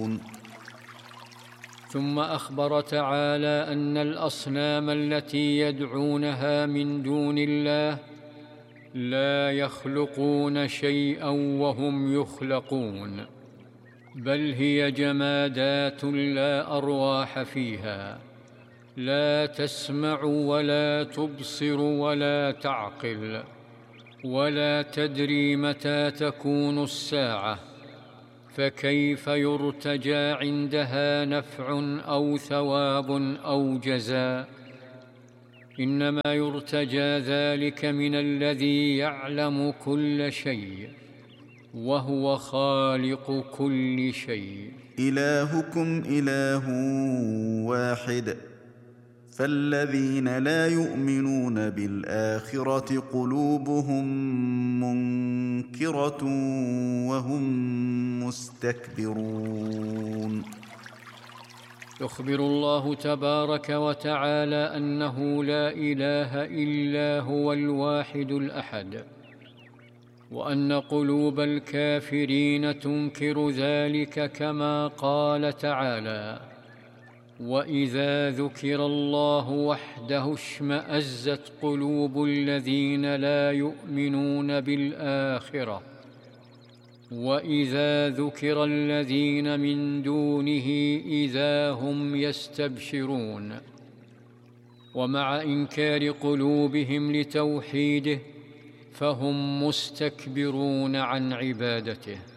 ثم أخبر تعالى أن الأصنام التي يدعونها من دون الله لا يخلقون شيئا وهم يخلقون، بل هي جمادات لا أرواح فيها، لا تسمع ولا تبصر ولا تعقل، ولا تدري متى تكون الساعة، فكيف يرتجى عندها نفع أو ثواب أو جزاء؟ إنما يرتجى ذلك من الذي يعلم كل شيء وهو خالق كل شيء. إلهكم إله واحد، فالذين لا يؤمنون بالآخرة قلوبهم منكرة وهم مستكبرون. يخبر الله تبارك وتعالى أنه لا إله إلا هو الواحد الأحد، وأن قلوب الكافرين تنكر ذلك، كما قال تعالى: وإذا ذكر الله وحده اشمأزت قلوب الذين لا يؤمنون بالآخرة، وإذا ذكر الذين من دونه إذا هم يستبشرون. ومع إنكار قلوبهم لتوحيده فهم مستكبرون عن عبادته.